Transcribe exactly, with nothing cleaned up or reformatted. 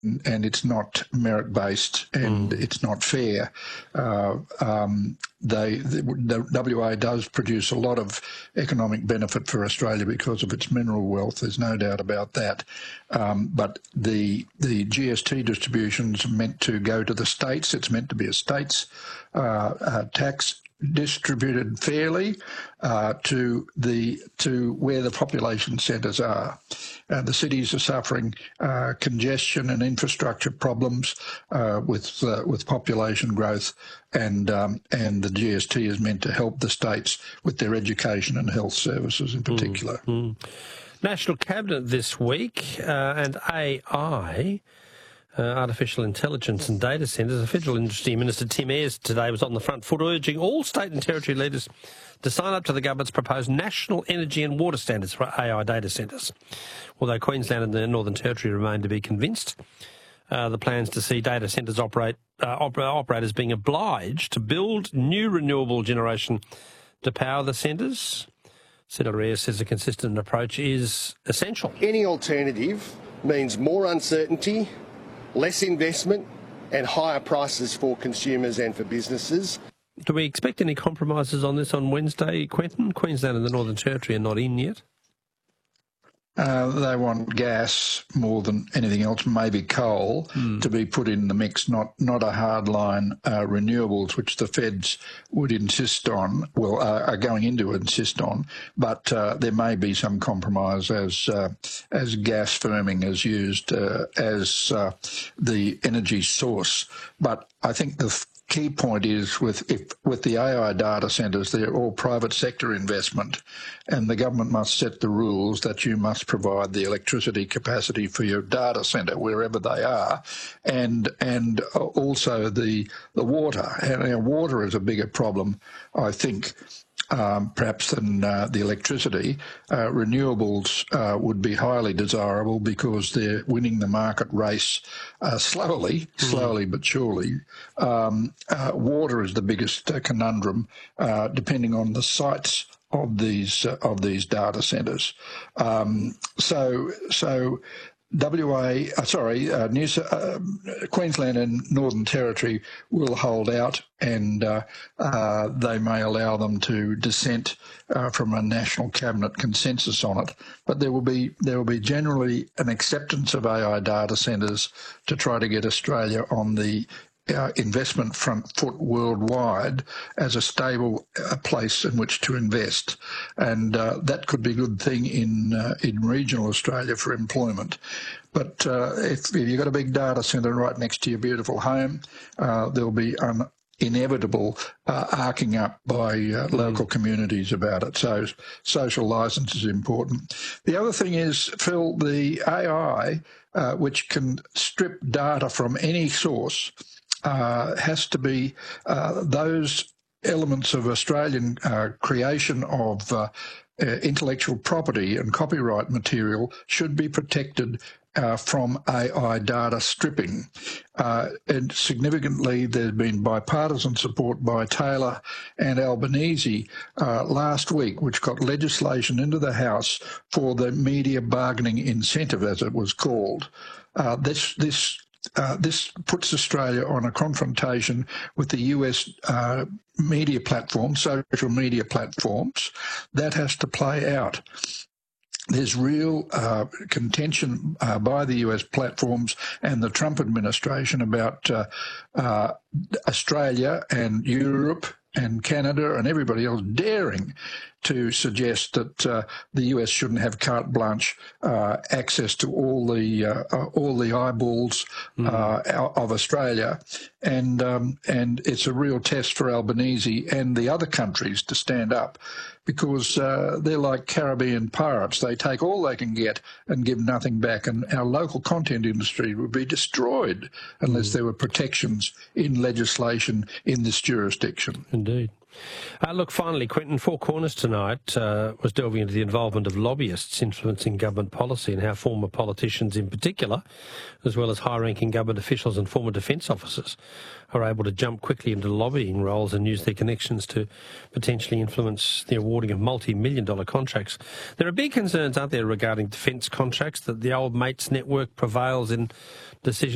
and it's not merit-based, and mm. it's not fair. Uh, um, they, the, the W A does produce a lot of economic benefit for Australia because of its mineral wealth. There's no doubt about that. Um, but the the G S T distributions are meant to go to the states. It's meant to be a states uh, uh, tax, distributed fairly uh, to the to where the population centres are. Uh, the cities are suffering uh, congestion and infrastructure problems uh, with uh, with population growth, and um, and the G S T is meant to help the states with their education and health services in particular. Mm, mm. National Cabinet this week uh, and A I. Uh, artificial intelligence and data centres. The Federal Industry Minister Tim Ayres today was on the front foot urging all state and territory leaders to sign up to the government's proposed national energy and water standards for A I data centres. Although Queensland and the Northern Territory remain to be convinced, uh, the plans to see data centres operate uh, oper operators being obliged to build new renewable generation to power the centres. Senator Ayres says a consistent approach is essential. Any alternative means more uncertainty, less investment and higher prices for consumers and for businesses. Do we expect any compromises on this on Wednesday, Quentin? Queensland and the Northern Territory are not in yet. Uh, they want gas more than anything else, maybe coal, mm. to be put in the mix, not not a hardline uh, renewables, which the feds would insist on, well, uh, are going into insist on, but uh, there may be some compromise as uh, as gas firming is used uh, as uh, the energy source. But I think the key point is with if, with the A I data centres, they're all private sector investment, and the government must set the rules that you must provide the electricity capacity for your data centre wherever they are, and and also the the water. And our water is a bigger problem, I think. Um, perhaps than uh, the electricity. Uh, renewables uh, would be highly desirable because they're winning the market race uh, slowly, mm. slowly but surely. Um, uh, water is the biggest uh, conundrum, uh, depending on the sites of these uh, of these data centres. Um, so so. W A, uh, sorry, uh, New, uh, Queensland and Northern Territory will hold out, and uh, uh, they may allow them to dissent uh, from a national cabinet consensus on it. But there will be there will be generally an acceptance of A I data centres to try to get Australia on the Uh, investment front foot worldwide as a stable uh, place in which to invest, and uh, that could be a good thing in uh, in regional Australia for employment. But uh, if, if you've got a big data centre right next to your beautiful home, uh, there'll be an inevitable uh, arcing up by uh, local mm. communities about it. So social licence is important. The other thing is, Phil, the A I, uh, which can strip data from any source, Uh, has to be uh, those elements of Australian uh, creation of uh, uh, intellectual property and copyright material should be protected uh, from A I data stripping. Uh, and significantly, there's been bipartisan support by Taylor and Albanese uh, last week, which got legislation into the House for the media bargaining incentive, as it was called. Uh, this this Uh, this puts Australia on a confrontation with the U S uh, media platforms, social media platforms. That has to play out. There's real uh, contention uh, by the U S platforms and the Trump administration about uh, uh, Australia and Europe and Canada and everybody else daring to suggest that uh, the U S shouldn't have carte blanche uh, access to all the uh, uh, all the eyeballs mm. uh, of Australia, and um, and it's a real test for Albanese and the other countries to stand up, because uh, they're like Caribbean pirates. They take all they can get and give nothing back, and our local content industry would be destroyed unless mm. there were protections in legislation in this jurisdiction. Indeed. Uh, look, finally, Quentin, Four Corners tonight uh, was delving into the involvement of lobbyists influencing government policy and how former politicians in particular, as well as high-ranking government officials and former defence officers, are able to jump quickly into lobbying roles and use their connections to potentially influence the awarding of multi-million dollar contracts. There are big concerns, aren't there, regarding defence contracts, that the old mates network prevails in decisions